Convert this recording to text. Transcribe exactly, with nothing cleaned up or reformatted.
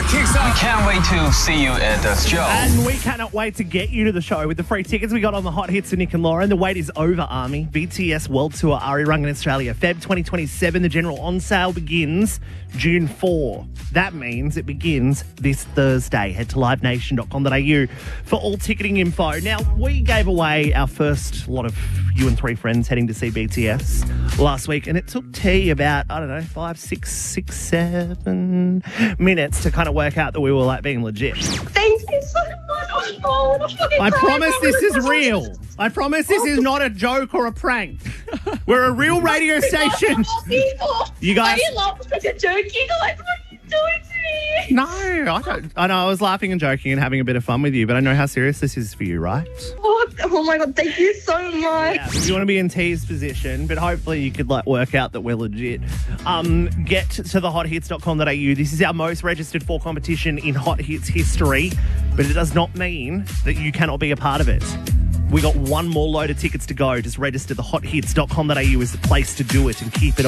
kicks off. Can't wait to see you at the show. And we cannot wait to get you to the show with the free tickets we got on the hot hits of Nick and Lauren. The wait is over, Army. B T S World Tour Ari Rungan Australia. February twenty twenty-seven. The general on sale begins June fourth. That means it begins this Thursday. Head to live nation dot com dot a u for all ticketing info. Now, we gave away our first lot of you and three friends heading to see B T S last week, and it took T about, I don't know, five, six, six, seven minutes to kind of work out that we were like being legit. Thank you so much. Oh, I promise this is real. I promise this is not a joke or a prank. We're a real radio station. You guys. I love such a joking. Like, what are you doing to me? No, I don't. I know I was laughing and joking and having a bit of fun with you, but I know how serious this is for you, right? Oh, oh my God, thank you so much. Yeah, you want to be in T's position, but hopefully you could like work out that we're legit. Um, get to the hot hits dot com dot a u. This is our most registered for competition in Hot Hits history, but it does not mean that you cannot be a part of it. We got one more load of tickets to go. Just register. The hot hits dot com dot a u is the place to do it and keep it